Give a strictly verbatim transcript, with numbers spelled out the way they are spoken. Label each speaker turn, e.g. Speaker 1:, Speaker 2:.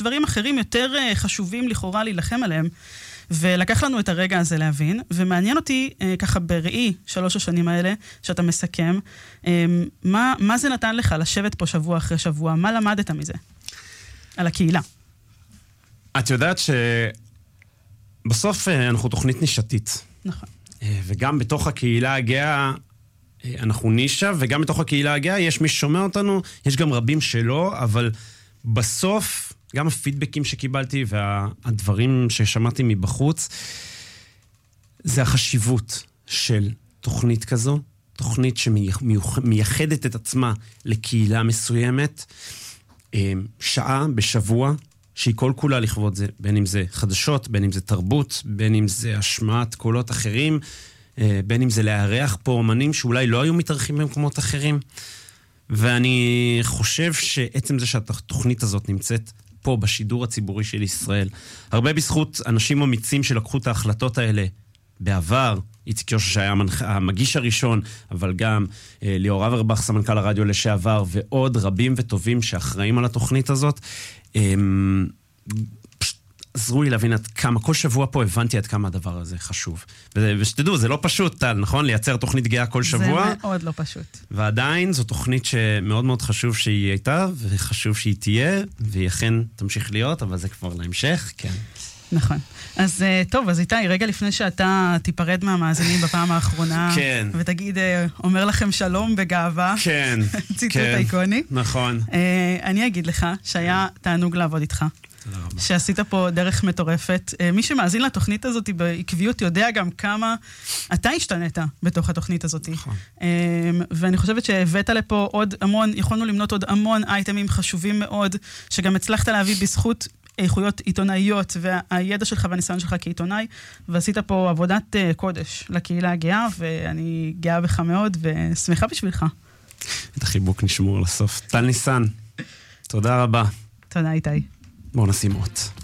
Speaker 1: דברים אחרים יותר חשובים לכאורה להילחם עליהם, ולקח לנו את הרגע הזה להבין, ומעניין אותי ככה בראי שלוש השנים האלה, שאתה מסכם, מה, מה זה נתן לך לשבת פה שבוע אחרי שבוע? מה למדת מזה? על הקהילה.
Speaker 2: את יודעת שבסוף אנחנו תוכנית נישתית.
Speaker 1: נכון.
Speaker 2: וגם בתוך הקהילה הגאה, אנחנו נישה, וגם בתוך הקהילה הגאה יש מי ששומע אותנו, יש גם רבים שלא, אבל בסוף, גם הפידבקים שקיבלתי והדברים ששמעתי מבחוץ, זה החשיבות של תוכנית כזו, תוכנית שמייחדת את עצמה לקהילה מסוימת, שעה בשבוע, שהיא כל כולה לכבוד זה, בין אם זה חדשות, בין אם זה תרבות, בין אם זה השמעת קולות אחרים, בין אם זה לארח פה אומנים שאולי לא היו מתארחים במקומות אחרים. ואני חושב שעצם זה שהתוכנית הזאת נמצאת פה בשידור הציבורי של ישראל, הרבה בזכות אנשים אמיצים שלקחו את ההחלטות האלה בעבר, איציק יושע שהיה המגיש הראשון, אבל גם אה, ליאור אברבך, סמנכ"ל הרדיו לשעבר, ועוד רבים וטובים שאחראים על התוכנית הזאת, אה, פשוט עזרו לי להבין עד כמה, כל שבוע פה הבנתי עד כמה הדבר הזה חשוב. ו- ושתדעו, זה לא פשוט, טל, נכון? לייצר תוכנית גאה כל שבוע.
Speaker 1: זה מאוד לא פשוט.
Speaker 2: ועדיין זו תוכנית שמאוד מאוד חשוב שהיא הייתה, וחשוב שהיא תהיה, והיא אכן תמשיך להיות, אבל זה כבר להמשך, כן.
Speaker 1: נכון. אז טוב, אז איתי, רגע לפני שאתה תיפרד מהמאזינים בפעם האחרונה,
Speaker 2: כן.
Speaker 1: ותגיד, אומר לכם שלום בגאווה.
Speaker 2: כן.
Speaker 1: ציטוט
Speaker 2: כן.
Speaker 1: איקוני.
Speaker 2: נכון.
Speaker 1: אני אגיד לך שהיה תענוג לעבוד איתך.
Speaker 2: תודה רבה.
Speaker 1: שעשית פה דרך מטורפת. מי שמאזין לתוכנית הזאת בעקביות יודע גם כמה אתה השתנית בתוך התוכנית הזאת.
Speaker 2: נכון.
Speaker 1: ואני חושבת שהבאת לפה עוד המון, יכולנו למנות עוד המון אייטמים חשובים מאוד, שגם הצלחת להביא בזכות איכויות עיתונאיות והידע שלך והניסיון שלך כעיתונאי, ועשית פה עבודת קודש לקהילה הגאה, ואני גאה בך מאוד ושמחה בשבילך.
Speaker 2: את החיבוק נשמור לסוף. טל ניסן, תודה רבה.
Speaker 1: תודה איתי.
Speaker 2: בואו נשים עוד.